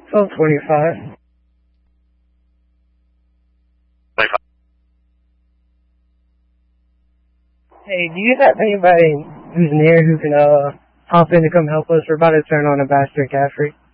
1225. Hey, do you have anybody who's near who can hop in to come help us? We're about to turn on a bastard caffrey.